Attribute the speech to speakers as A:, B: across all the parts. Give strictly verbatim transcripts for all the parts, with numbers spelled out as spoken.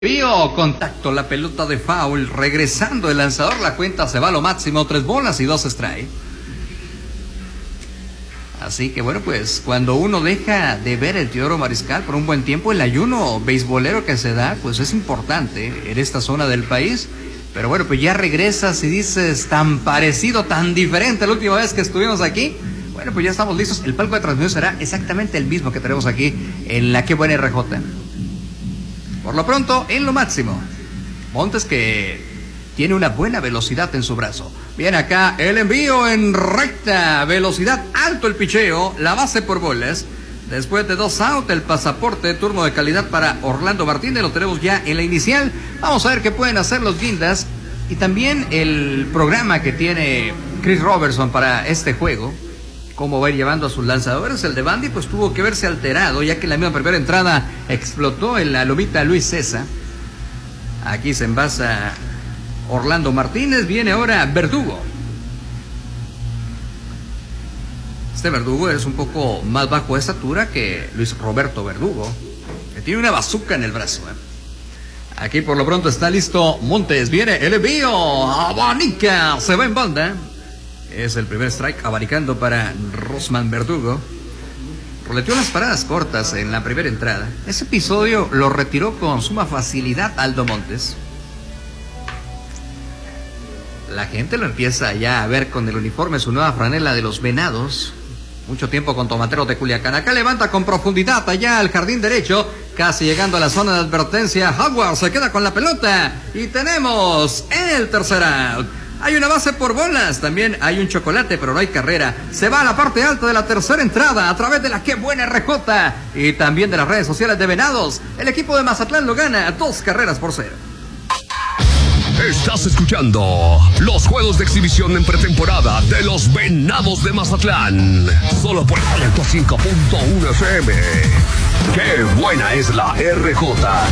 A: Envío, contacto, la pelota de foul, regresando el lanzador, la cuenta se va a lo máximo, tres bolas y dos strike. Así que bueno, pues cuando uno deja de ver el Teodoro Mariscal por un buen tiempo, el ayuno beisbolero que se da, pues es importante en esta zona del país. Pero bueno, pues ya regresas y dices, tan parecido, tan diferente la última vez que estuvimos aquí. Bueno, pues ya estamos listos, el palco de transmisión será exactamente el mismo que tenemos aquí en la Qué Buena R J. Por lo pronto, en lo máximo, Montes, que tiene una buena velocidad en su brazo. Viene acá el envío en recta, velocidad, alto el picheo, la base por bolas. Después de dos out, el pasaporte, turno de calidad para Orlando Martínez, lo tenemos ya en la inicial. Vamos a ver qué pueden hacer los guindas. Y también el programa que tiene Chris Robertson para este juego. Cómo va a ir llevando a sus lanzadores. El de Bandy pues tuvo que verse alterado, ya que en la misma primera entrada explotó en la lomita Luis César. Aquí se envasa Orlando Martínez. Viene ahora Verdugo. Este Verdugo es un poco más bajo de estatura que Luis Roberto Verdugo, que tiene una bazuca en el brazo, ¿eh? Aquí por lo pronto está listo Montes. Viene el envío, abanica, se va en banda. Es el primer strike, abanicando para Rosman Verdugo. Roleteó las paradas cortas en la primera entrada. Ese episodio lo retiró con suma facilidad Aldo Montes. La gente lo empieza ya a ver con el uniforme, su nueva franela de los Venados. Mucho tiempo con Tomateros de Culiacán. Acá levanta con profundidad allá al jardín derecho, casi llegando a la zona de advertencia. Howard se queda con la pelota y tenemos el tercer out. Hay una base por bolas, también hay un chocolate, pero no hay carrera. Se va a la parte alta de la tercera entrada a través de la Qué Buena R J y también de las redes sociales de Venados. El equipo de Mazatlán lo gana dos carreras por cero.
B: Estás escuchando los juegos de exhibición en pretemporada de los Venados de Mazatlán. Solo por ciento cinco punto uno F M. ¡Qué buena es la R J!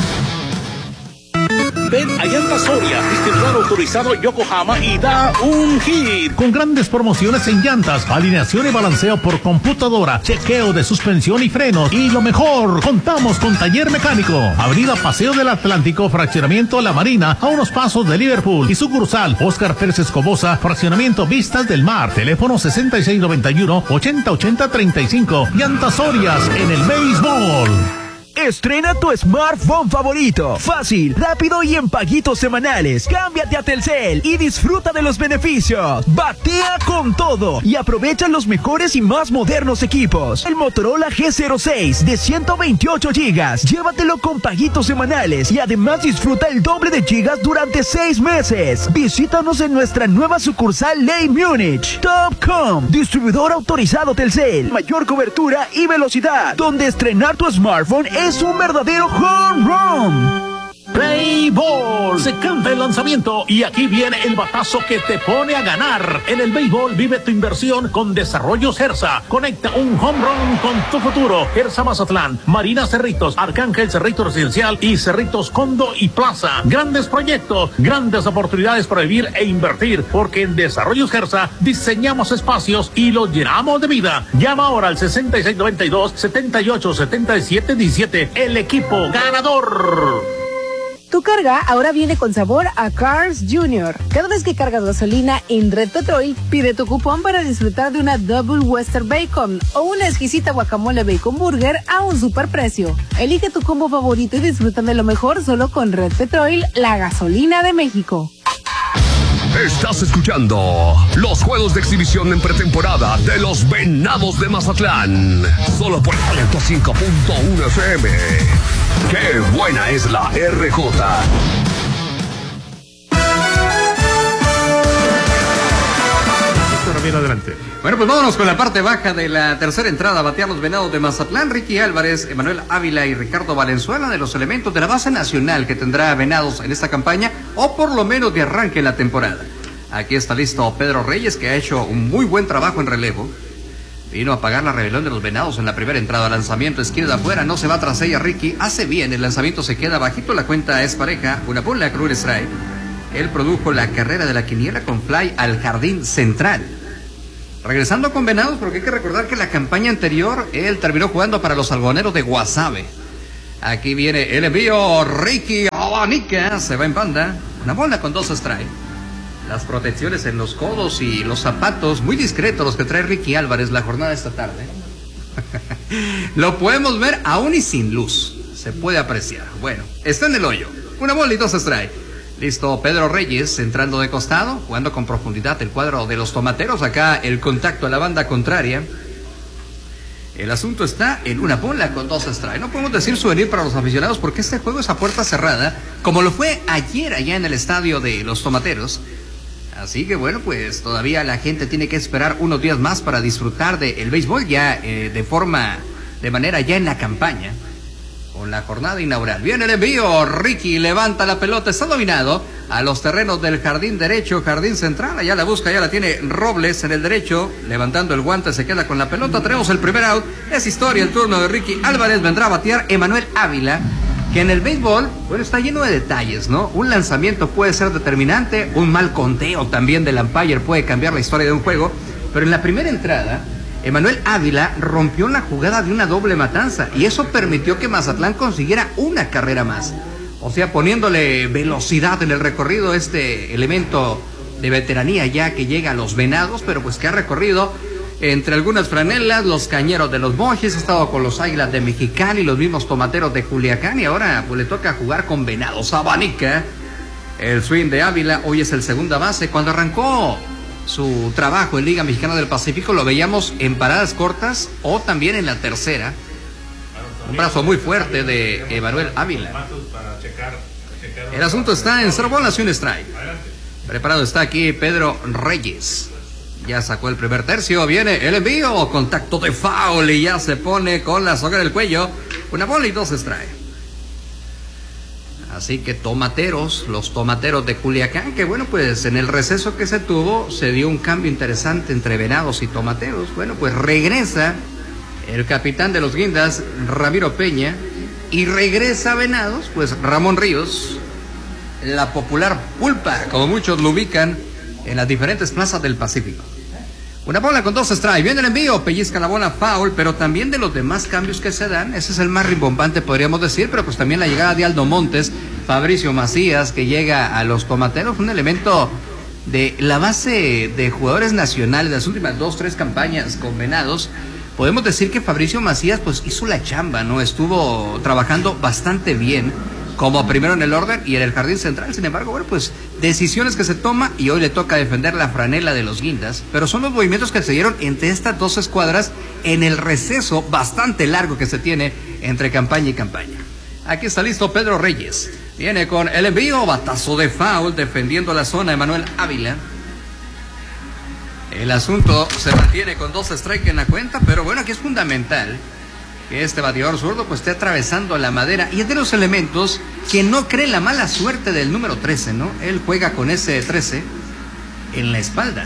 C: Ven a Llantas Soria, distribuidor autorizado Yokohama, y da un hit.
D: Con grandes promociones en llantas, alineación y balanceo por computadora, chequeo de suspensión y frenos. Y lo mejor, contamos con taller mecánico. Avenida Paseo del Atlántico, fraccionamiento La Marina, a unos pasos de Liverpool. Y sucursal Óscar Pérez Escobosa, fraccionamiento Vistas del Mar. Teléfono sesenta y seis noventa y uno, ochenta ochenta treinta y cinco. Llantas Sorias en el béisbol.
E: Estrena tu smartphone favorito. Fácil, rápido y en paguitos semanales. Cámbiate a Telcel y disfruta de los beneficios. Batea con todo y aprovecha los mejores y más modernos equipos. El Motorola G cero seis de ciento veintiocho gigas. Llévatelo con paguitos semanales y además disfruta el doble de gigas durante seis meses. Visítanos en nuestra nueva sucursal Ley Múnich. Topcom, distribuidor autorizado Telcel. Mayor cobertura y velocidad. Donde estrenar tu smartphone es Es un verdadero home run.
D: Play Ball, se canta el lanzamiento y aquí viene el batazo que te pone a ganar. En el béisbol vive tu inversión con Desarrollos Hersa. Conecta un home run con tu futuro. Hersa Mazatlán, Marina Cerritos, Arcángel Cerrito Residencial y Cerritos Condo y Plaza. Grandes proyectos, grandes oportunidades para vivir e invertir, porque en Desarrollos Hersa diseñamos espacios y los llenamos de vida. Llama ahora al sesenta y seis noventa y dos, setenta y ocho setenta y siete diecisiete. El equipo ganador.
F: Tu carga ahora viene con sabor a Cars Junior. Cada vez que cargas gasolina en Red Petrol, pide tu cupón para disfrutar de una Double Western Bacon o una exquisita guacamole Bacon Burger a un superprecio. Elige tu combo favorito y disfruta de lo mejor solo con Red Petrol, la gasolina de México.
B: Estás escuchando los juegos de exhibición en pretemporada de los Venados de Mazatlán. Solo por ciento cinco punto uno F M. ¡Qué buena es la R J!
A: Bien, adelante. Bueno, pues vámonos con la parte baja de la tercera entrada. Batear los Venados de Mazatlán. Ricky Álvarez, Emanuel Ávila y Ricardo Valenzuela, de los elementos de la base nacional que tendrá Venados en esta campaña, o por lo menos de arranque en la temporada. Aquí está listo Pedro Reyes, que ha hecho un muy buen trabajo en relevo. Vino a pagar la rebelión de los Venados en la primera entrada. Lanzamiento izquierda afuera, no se va tras ella Ricky. Hace bien, el lanzamiento se queda bajito, la cuenta es pareja. Una bola a Cruz Strike. Él produjo la carrera de la quiniela con fly al jardín central. Regresando con Venados, porque hay que recordar que la campaña anterior él terminó jugando para los algodoneros de Guasave. Aquí viene el envío. Ricky Abanica se va en banda. Una bola con dos strike. Las protecciones en los codos y los zapatos, muy discretos los que trae Ricky Álvarez la jornada de esta tarde. Lo podemos ver aún y sin luz. Se puede apreciar. Bueno, está en el hoyo. Una bola y dos strike. Listo, Pedro Reyes entrando de costado, jugando con profundidad el cuadro de los tomateros. Acá el contacto a la banda contraria. El asunto está en una bola con dos strikes. No podemos decir souvenir para los aficionados porque este juego es a puerta cerrada, como lo fue ayer allá en el estadio de los tomateros. Así que bueno, pues todavía la gente tiene que esperar unos días más para disfrutar del béisbol ya eh, de forma, de manera ya en la campaña. Con la jornada inaugural. Viene el envío. Ricky levanta la pelota. Está dominado a los terrenos del jardín derecho, jardín central. Allá la busca, ya la tiene Robles en el derecho. Levantando el guante, se queda con la pelota. Tenemos el primer out. Es historia el turno de Ricky Álvarez. Vendrá a batear Emanuel Ávila, que en el béisbol, bueno, está lleno de detalles, ¿no? Un lanzamiento puede ser determinante. Un mal conteo también del umpire puede cambiar la historia de un juego. Pero en la primera entrada, Emanuel Ávila rompió la jugada de una doble matanza y eso permitió que Mazatlán consiguiera una carrera más. O sea, poniéndole velocidad en el recorrido, este elemento de veteranía ya que llega a los Venados, pero pues que ha recorrido entre algunas franelas, los Cañeros de los Mochis, ha estado con los Águilas de Mexicali, los mismos Tomateros de Culiacán y ahora pues le toca jugar con Venados. Abanica el swing de Ávila, hoy es el segunda base. Cuando arrancó su trabajo en Liga Mexicana del Pacífico lo veíamos en paradas cortas o también en la tercera. Un brazo muy fuerte de Emanuel Ávila. El asunto está en cero bolas y un strike. Preparado está aquí Pedro Reyes. Ya sacó el primer tercio, viene el envío, contacto de foul y ya se pone con la soga en el cuello. Una bola y dos strike. Así que tomateros, los tomateros de Culiacán, que bueno, pues en el receso que se tuvo se dio un cambio interesante entre Venados y tomateros. Bueno, pues regresa el capitán de los Guindas, Ramiro Peña, y regresa a Venados, pues Ramón Ríos, la popular pulpa, como muchos lo ubican en las diferentes plazas del Pacífico. Una bola con dos strikes, viene el envío, pellizca la bola, foul, pero también de los demás cambios que se dan, ese es el más rimbombante podríamos decir, pero pues también la llegada de Aldo Montes, Fabricio Macías, que llega a los tomateros, un elemento de la base de jugadores nacionales de las últimas dos, tres campañas con Venados. Podemos decir que Fabricio Macías pues hizo la chamba, ¿no? Estuvo trabajando bastante bien, como primero en el orden y en el jardín central. Sin embargo, bueno, pues decisiones que se toma y hoy le toca defender la franela de los Guindas, pero son los movimientos que se dieron entre estas dos escuadras en el receso bastante largo que se tiene entre campaña y campaña. Aquí está listo Pedro Reyes, viene con el envío, batazo de foul, defendiendo la zona Emanuel Ávila. El asunto se mantiene con dos strikes en la cuenta, pero bueno, aquí es fundamental que este bateador zurdo pues esté atravesando la madera y es de los elementos que no cree la mala suerte del número trece, ¿no? Él juega con ese trece en la espalda.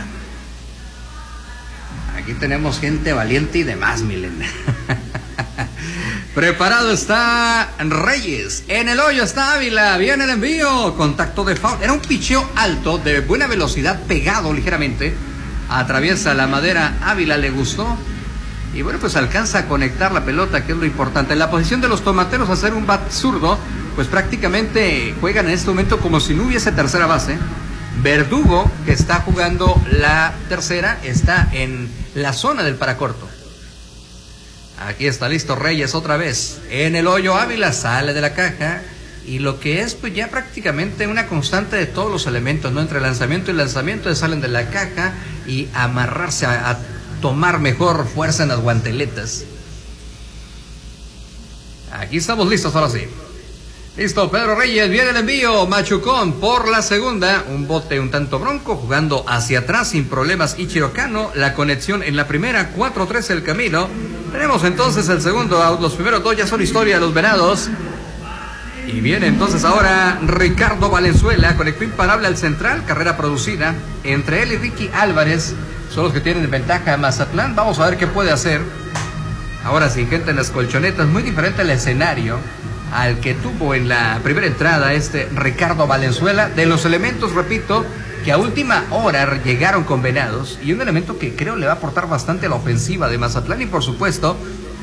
A: Aquí tenemos gente valiente y demás, Milen. Preparado está Reyes, en el hoyo está Ávila, viene el envío, contacto de foul, era un picheo alto de buena velocidad, pegado ligeramente, atraviesa la madera, Ávila le gustó. Y bueno, pues alcanza a conectar la pelota, que es lo importante. En la posición de los tomateros, hacer un bat zurdo, pues prácticamente juegan en este momento como si no hubiese tercera base. Verdugo, que está jugando la tercera, está en la zona del paracorto. Aquí está listo Reyes otra vez. En el hoyo Ávila sale de la caja. Y lo que es pues ya prácticamente una constante de todos los elementos, ¿no? Entre lanzamiento y lanzamiento, salen de la caja y amarrarse a... a tomar mejor fuerza en las guanteletas. Aquí estamos listos ahora sí. Listo, Pedro Reyes, viene el envío, machucón por la segunda, un bote un tanto bronco, jugando hacia atrás sin problemas Ichiro Kano, la conexión en la primera, cuatro tres el camino. Tenemos entonces el segundo out, los primeros dos ya son historia de los Venados. Y viene entonces ahora Ricardo Valenzuela, conectó imparable al central, carrera producida entre él y Ricky Álvarez. Son los que tienen ventaja a Mazatlán. Vamos a ver qué puede hacer. Ahora sin gente en las colchonetas. Muy diferente el escenario al que tuvo en la primera entrada este Ricardo Valenzuela. De los elementos, repito, que a última hora llegaron con Venados. Y un elemento que creo le va a aportar bastante a la ofensiva de Mazatlán. Y por supuesto,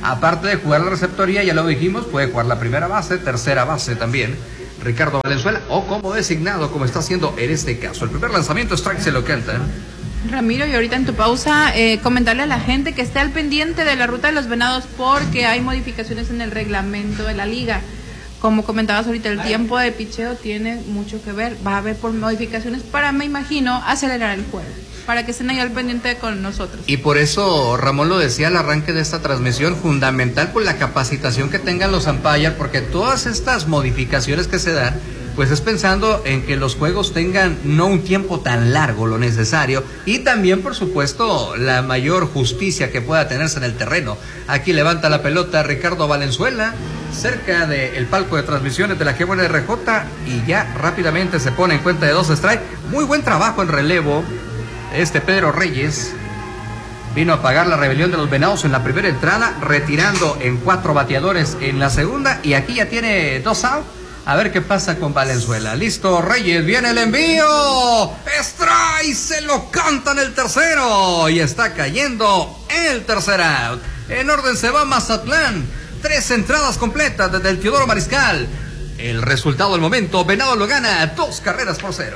A: aparte de jugar la receptoría, ya lo dijimos, puede jugar la primera base, tercera base también, Ricardo Valenzuela, o como designado, como está haciendo en este caso. El primer lanzamiento, strike, se lo canta.
G: Ramiro, y ahorita en tu pausa, eh, comentarle a la gente que esté al pendiente de la ruta de los Venados porque hay modificaciones en el reglamento de la liga. Como comentabas ahorita, el tiempo de picheo tiene mucho que ver. Va a haber por modificaciones para, me imagino, acelerar el juego, para que estén ahí al pendiente con nosotros.
A: Y por eso Ramón lo decía al arranque de esta transmisión, fundamental por la capacitación que tengan los umpires, porque todas estas modificaciones que se dan, pues es pensando en que los juegos tengan no un tiempo tan largo lo necesario, y también por supuesto la mayor justicia que pueda tenerse en el terreno. Aquí levanta la pelota Ricardo Valenzuela cerca del palco de transmisiones de la G B R J y ya rápidamente se pone en cuenta de dos strikes. Muy buen trabajo en relevo este Pedro Reyes. Vino a apagar la rebelión de los Venados en la primera entrada, retirando en cuatro bateadores en la segunda, y aquí ya tiene dos out. A ver qué pasa con Valenzuela. Listo, Reyes, viene el envío. Strike, se lo canta en el tercero. Y está cayendo el tercer out. En orden se va Mazatlán. Tres entradas completas desde el Teodoro Mariscal. El resultado del momento, Venado lo gana dos carreras por cero.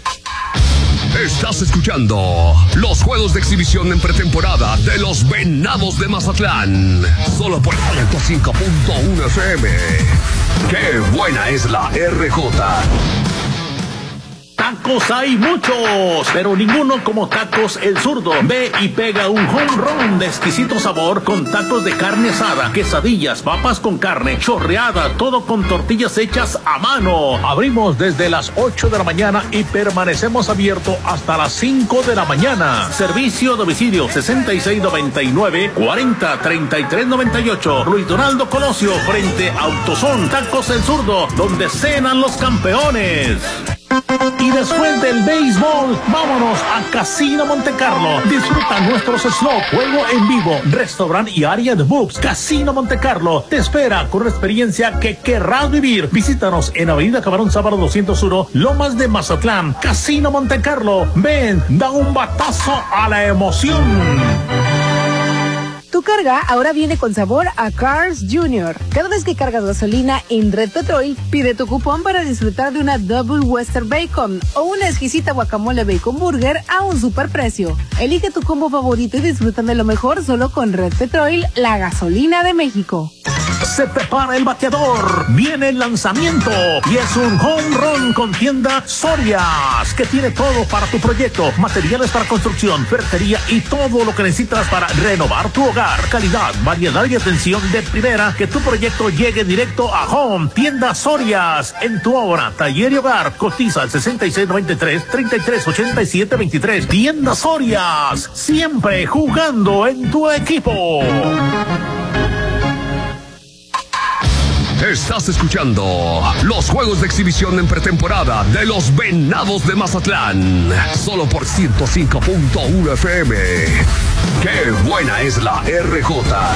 B: Estás escuchando los juegos de exhibición en pretemporada de los Venados de Mazatlán. Solo por ciento cinco punto uno F M. ¡Qué buena es la R J!
D: Tacos hay muchos, pero ninguno como Tacos El Zurdo. Ve y pega un home run de exquisito sabor con tacos de carne asada, quesadillas, papas con carne, chorreada, todo con tortillas hechas a mano. Abrimos desde las ocho de la mañana y permanecemos abiertos hasta las cinco de la mañana. Servicio a domicilio sesenta y seis noventa y nueve, cuarenta treinta y tres noventa y ocho. Luis Donaldo Colosio frente a Autosón. Tacos El Zurdo, donde cenan los campeones. Y después del béisbol, vámonos a Casino Montecarlo. Disfruta nuestros slots, juego en vivo, restaurante y área de box. Casino Montecarlo te espera con una experiencia que querrás vivir. Visítanos en Avenida Camarón Sábado doscientos uno, Lomas de Mazatlán. Casino Montecarlo. Ven, da un batazo a la emoción.
F: Tu carga ahora viene con sabor a Cars Junior. Cada vez que cargas gasolina en Red Petrol, pide tu cupón para disfrutar de una Double Western Bacon o una exquisita guacamole bacon burger a un superprecio. Elige tu combo favorito y disfruta de lo mejor solo con Red Petrol, la gasolina de México.
D: Se prepara el bateador, viene el lanzamiento y es un home run con tienda Sorias, que tiene todo para tu proyecto, materiales para construcción, ferretería y todo lo que necesitas para renovar tu hogar. Calidad, variedad y atención de primera, que tu proyecto llegue directo a home. Tienda Sorias, en tu obra, taller y hogar. Cotiza al sesenta y seis noventa y tres, treinta y tres ochenta y siete veintitrés. Tienda Sorias, siempre jugando en tu equipo.
B: Estás escuchando los juegos de exhibición en pretemporada de los Venados de Mazatlán. Solo por ciento cinco punto uno F M. ¡Qué buena es la R J!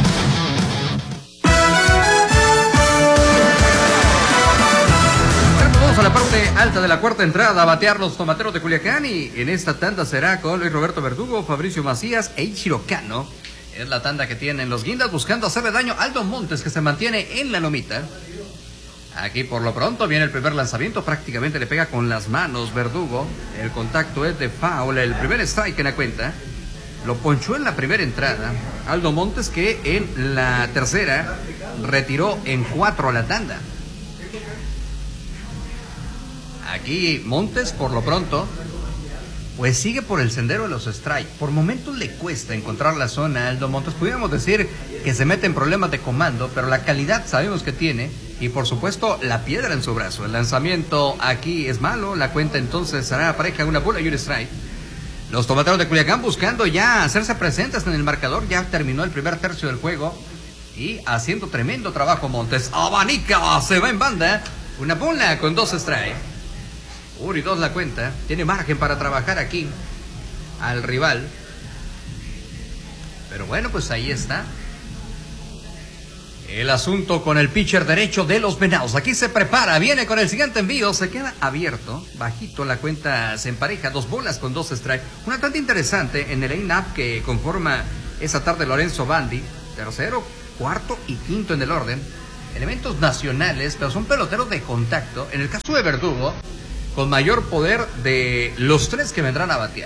A: Vamos a la parte alta de la cuarta entrada a batear los tomateros de Culiacán, y en esta tanda será con Luis Roberto Verdugo, Fabricio Macías e Ichiro Cano. Es la tanda que tienen los guindas buscando hacerle daño a Aldo Montes, que se mantiene en la lomita. Aquí por lo pronto viene el primer lanzamiento, prácticamente le pega con las manos Verdugo. El contacto es de foul, el primer strike en la cuenta. Lo ponchó en la primera entrada Aldo Montes, que en la tercera retiró en cuatro a la tanda. Aquí Montes por lo pronto pues sigue por el sendero de los strikes. Por momentos le cuesta encontrar la zona a Aldo Montes. Pudiéramos decir que se mete en problemas de comando, pero la calidad sabemos que tiene, y por supuesto la piedra en su brazo. El lanzamiento aquí es malo, la cuenta entonces será pareja, una bola y un strike. Los tomateros de Culiacán buscando ya hacerse presentes en el marcador. Ya terminó el primer tercio del juego y haciendo tremendo trabajo Montes. Abanica, se va en banda, una bola con dos strikes. Uno y dos la cuenta. Tiene margen para trabajar aquí al rival. Pero bueno, pues ahí está el asunto con el pitcher derecho de los Venados. Aquí se prepara, viene con el siguiente envío, se queda abierto, bajito la cuenta, se empareja, dos bolas con dos strikes. Una tanta interesante en el line-up que conforma esa tarde Lorenzo Bandi. tercero, cuarto y quinto en el orden. Elementos nacionales, pero son peloteros de contacto. En el caso de Verdugo, con mayor poder de los tres que vendrán a batear.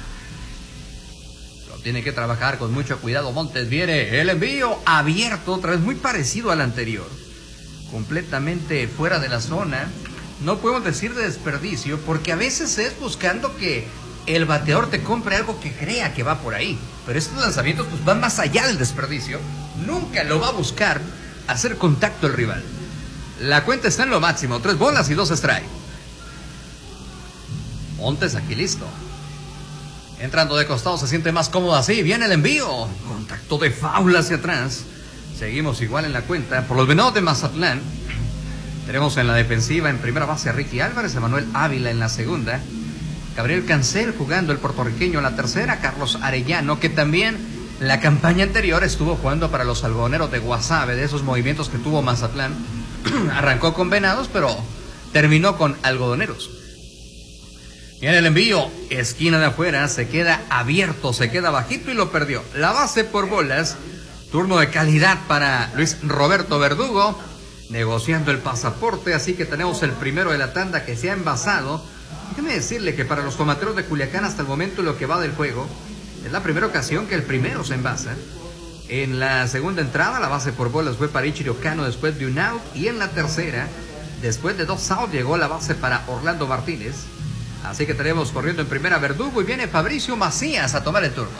A: Lo tiene que trabajar con mucho cuidado Montes. Viene el envío abierto, otra vez muy parecido al anterior. Completamente fuera de la zona. No podemos decir de desperdicio, porque a veces es buscando que el bateador te compre algo que crea que va por ahí. Pero estos lanzamientos pues van más allá del desperdicio. Nunca lo va a buscar hacer contacto el rival. La cuenta está en lo máximo, tres bolas y dos strike. Montes aquí listo. Entrando de costado se siente más cómodo así. Viene el envío. Contacto de faula hacia atrás. Seguimos igual en la cuenta. Por los Venados de Mazatlán tenemos en la defensiva en primera base a Ricky Álvarez, a Manuel Ávila en la segunda, Gabriel Cancel jugando el puertorriqueño en la tercera, Carlos Arellano, que también la campaña anterior estuvo jugando para los algodoneros de Guasave, de esos movimientos que tuvo Mazatlán. Arrancó con Venados, pero terminó con algodoneros. Viene el envío, esquina de afuera, se queda abierto, se queda bajito y lo perdió. La base por bolas, turno de calidad para Luis Roberto Verdugo, negociando el pasaporte, así que tenemos el primero de la tanda que se ha envasado. Déjeme decirle que para los tomateros de Culiacán hasta el momento lo que va del juego es la primera ocasión que el primero se envasa. En la segunda entrada la base por bolas fue para Ichiro Cano después de un out, y en la tercera, después de dos outs, llegó la base para Orlando Martínez. Así que tenemos corriendo en primera Verdugo y viene Fabricio Macías a tomar el turno.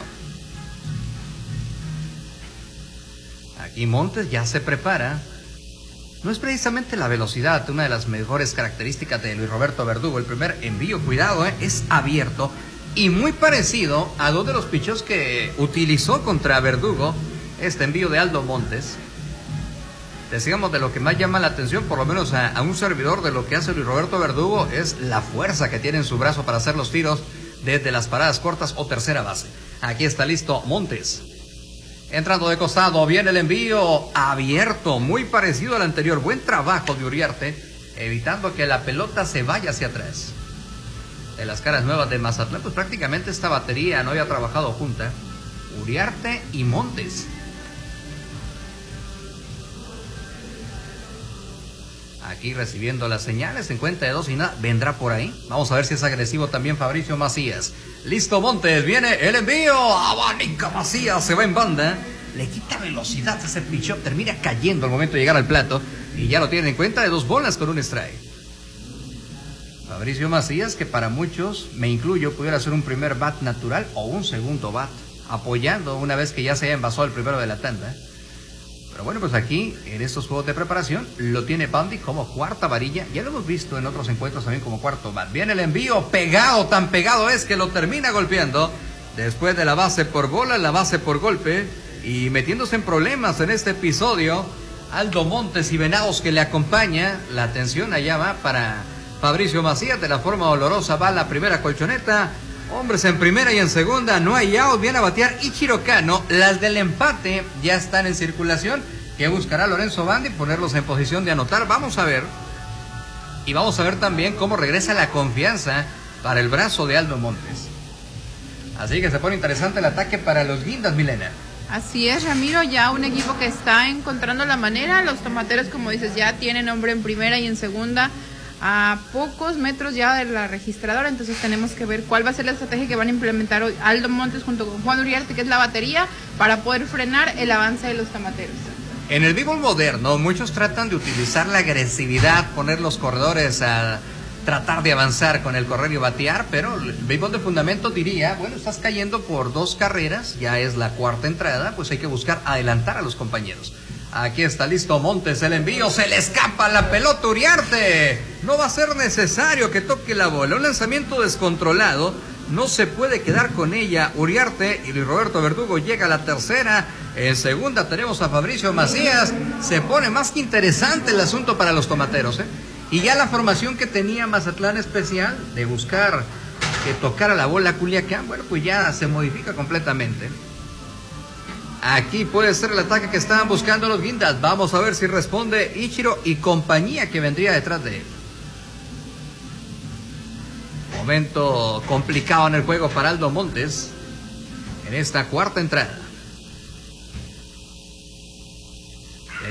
A: Aquí Montes ya se prepara. No es precisamente la velocidad una de las mejores características de Luis Roberto Verdugo. El primer envío, cuidado, eh, es abierto y muy parecido a dos de los pichos que utilizó contra Verdugo, este envío de Aldo Montes. Decíamos, de lo que más llama la atención, por lo menos a, a un servidor, de lo que hace Luis Roberto Verdugo, es la fuerza que tiene en su brazo para hacer los tiros desde las paradas cortas o tercera base. Aquí está listo Montes. Entrando de costado, viene el envío abierto, muy parecido al anterior. Buen trabajo de Uriarte, evitando que la pelota se vaya hacia atrás. De las caras nuevas de Mazatlán, pues prácticamente esta batería no había trabajado junta. Uriarte y Montes. Aquí recibiendo las señales, en cuenta de dos y nada, vendrá por ahí. Vamos a ver si es agresivo también Fabricio Macías. Listo Montes, viene el envío, abanica Macías, se va en banda. Le quita velocidad a ese pitch-up, termina cayendo al momento de llegar al plato. Y ya lo tienen en cuenta, de dos bolas con un strike. Fabricio Macías, que para muchos, me incluyo, pudiera ser un primer bat natural o un segundo bat, apoyando una vez que ya se haya envasado el primero de la tanda. Pero bueno, pues aquí, en estos juegos de preparación, lo tiene Bundy como cuarta varilla. Ya lo hemos visto en otros encuentros también como cuarto bat. Viene el envío, pegado, tan pegado es que lo termina golpeando. Después de la base por bola, la base por golpe. Y metiéndose en problemas en este episodio, Aldo Montes y Venados que le acompaña. La atención allá va para Fabricio Macías. De la forma dolorosa va la primera colchoneta. Hombres en primera y en segunda, no hay out, viene a batear Ichiro Cano. Las del empate ya están en circulación. ¿Qué buscará Lorenzo Bundy? Ponerlos en posición de anotar. Vamos a ver. Y vamos a ver también cómo regresa la confianza para el brazo de Aldo Montes. Así que se pone interesante el ataque para los Guindas, Milena.
G: Así es, Ramiro, ya un equipo que está encontrando la manera. Los tomateros, como dices, ya tienen hombre en primera y en segunda, a pocos metros ya de la registradora. Entonces tenemos que ver cuál va a ser la estrategia que van a implementar hoy Aldo Montes junto con Juan Uriarte, que es la batería, para poder frenar el avance de los tomateros.
A: En el béisbol moderno, muchos tratan de utilizar la agresividad, poner los corredores a tratar de avanzar con el correr y batear, pero el béisbol de fundamento diría, bueno, estás cayendo por dos carreras, ya es la cuarta entrada, pues hay que buscar adelantar a los compañeros. Aquí está listo Montes, el envío, se le escapa la pelota Uriarte. No va a ser necesario que toque la bola, un lanzamiento descontrolado, no se puede quedar con ella Uriarte, y Luis Roberto Verdugo llega a la tercera. En segunda tenemos a Fabricio Macías. Se pone más que interesante el asunto para los tomateros, ¿eh? Y ya la formación que tenía Mazatlán especial de buscar que tocara la bola Culiacán, bueno, pues ya se modifica completamente. Aquí puede ser el ataque que estaban buscando los Guindas. Vamos a ver si responde Ichiro y compañía que vendría detrás de él. Momento complicado en el juego para Aldo Montes en esta cuarta entrada.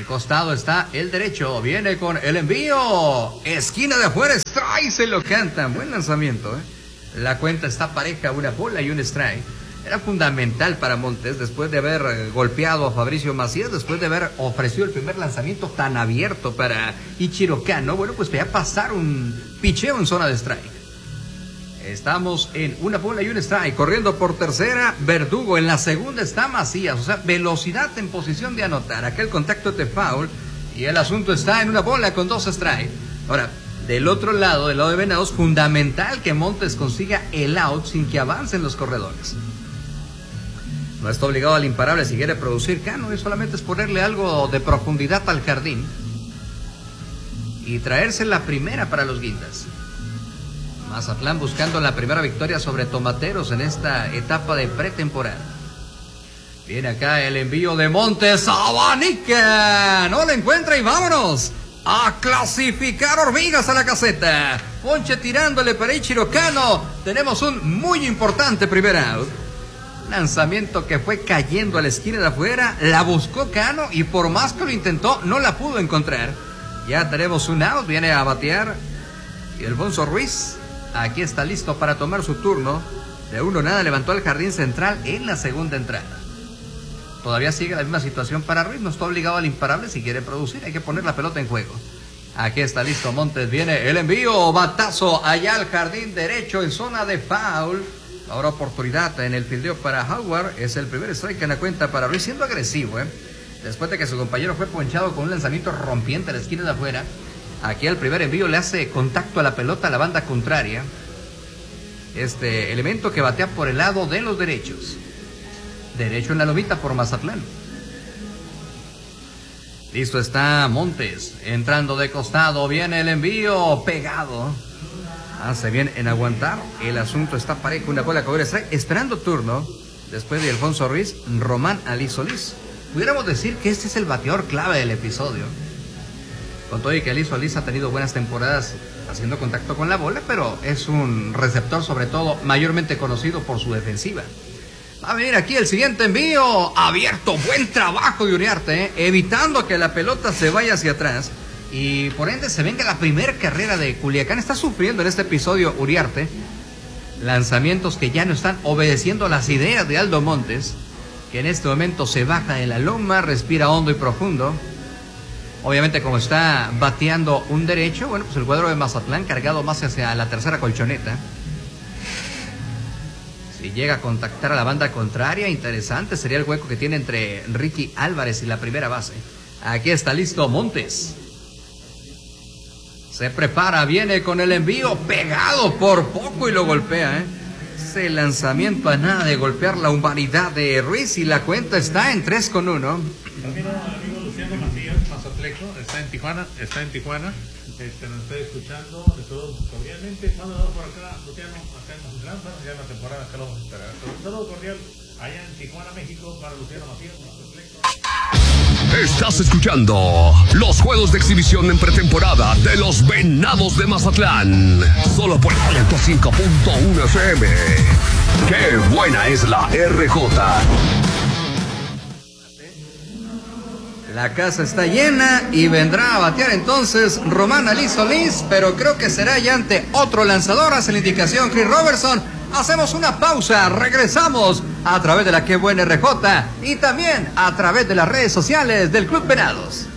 A: De costado está el derecho, viene con el envío, esquina de afuera, strike, se lo cantan, buen lanzamiento, ¿eh? La cuenta está pareja, una bola y un strike. Era fundamental para Montes después de haber eh, golpeado a Fabricio Macías, después de haber ofrecido el primer lanzamiento tan abierto para Ichiro Kano. Bueno, pues ya pasar un picheo en zona de strike. Estamos en una bola y un strike, corriendo por tercera, Verdugo, en la segunda está Macías, o sea, velocidad en posición de anotar, aquel contacto de foul, y el asunto está en una bola con dos strikes. Ahora, del otro lado, del lado de Venados, fundamental que Montes consiga el out sin que avancen los corredores. No está obligado al imparable si quiere producir Cano, es solamente es ponerle algo de profundidad al jardín y traerse la primera para los Guindas. Mazatlán buscando la primera victoria sobre Tomateros en esta etapa de pretemporada. Viene acá el envío de Montes, abanica, no lo encuentra y vámonos a clasificar hormigas a la caseta. Ponche tirándole para Ichiro Kano, tenemos un muy importante primer out. Lanzamiento que fue cayendo a la esquina de afuera, la buscó Kano y por más que lo intentó, no la pudo encontrar. Ya tenemos un out, viene a batear y Alfonso Ruiz, aquí está listo para tomar su turno. De uno nada levantó al jardín central en la segunda entrada. Todavía sigue la misma situación para Ruiz, no está obligado al imparable si quiere producir, hay que poner la pelota en juego. Aquí está listo Montes, viene el envío, batazo allá al jardín derecho en zona de foul. Ahora oportunidad en el fildeo para Howard. Es el primer strike en la cuenta para Ruiz, siendo agresivo, ¿eh? Después de que su compañero fue ponchado con un lanzamiento rompiente a la esquina de afuera. Aquí al primer envío le hace contacto a la pelota a la banda contraria. Este elemento que batea por el lado de los derechos. Derecho en la lomita por Mazatlán. Listo está Montes. Entrando de costado. Viene el envío pegado. Hace bien en aguantar. El asunto está parejo. Una bola cobre strike. Esperando turno. Después de Alfonso Ruiz, Román Ali Solís. Pudiéramos decir que este es el bateador clave del episodio. Con todo y que Ali Solís ha tenido buenas temporadas haciendo contacto con la bola, pero es un receptor sobre todo mayormente conocido por su defensiva. Va a venir aquí el siguiente envío. Abierto. Buen trabajo de Uriarte, ¿eh? Evitando que la pelota se vaya hacia atrás. Y por ende se venga la primera carrera de Culiacán. Está sufriendo en este episodio Uriarte. Lanzamientos que ya no están obedeciendo las ideas de Aldo Montes, que en este momento se baja de la loma, respira hondo y profundo. Obviamente como está bateando un derecho, bueno, pues el cuadro de Mazatlán cargado más hacia la tercera colchoneta. Si llega a contactar a la banda contraria, interesante sería el hueco que tiene entre Ricky Álvarez y la primera base. Aquí está listo Montes. Se prepara, viene con el envío pegado por poco y lo golpea, ¿eh? Ese lanzamiento a nada de golpear la humanidad de Ruiz y la cuenta está en tres con uno.
D: Amigo, amigo Luciano Macías, Mazatleco, está en Tijuana, está en Tijuana, este, nos está escuchando, de todos cordialmente, mándanos por acá, Luciano, acá en Mazatlán, bueno, ya en la temporada acá lo vamos a esperar. Un saludo cordial allá en Tijuana, México, para Luciano Macías, Mazatleco.
B: Estás escuchando los juegos de exhibición en pretemporada de los Venados de Mazatlán. Solo por ciento cinco punto uno F M. ¡Qué buena es la R J!
A: La casa está llena y vendrá a batear entonces Román Ali Solís, pero creo que será ya ante otro lanzador. Hace la indicación Chris Robertson. Hacemos una pausa, regresamos a través de la Qué Buena R J y también a través de las redes sociales del Club Venados.